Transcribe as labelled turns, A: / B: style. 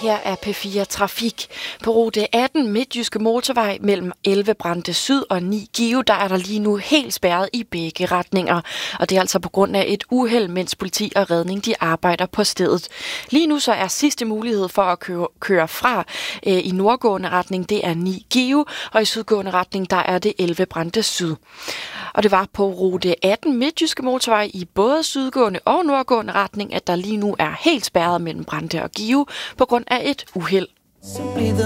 A: her er P4 Trafik. På rute 18 Midtjyske Motorvej mellem 11 Brande Syd og 9 Give, der er der lige nu helt spærret i begge retninger. Og det er altså på grund af et uheld, mens politi og redning de arbejder på stedet. Lige nu så er sidste mulighed for at køre fra i nordgående retning, det er 9 Give, og i sydgående retning, der er det 11 Brande Syd. Og det var på rute 18 Midtjyske Motorvej i både sydgående og nordgående retning, at der lige nu er helt spærret mellem Brande og Give på grund af et uheld.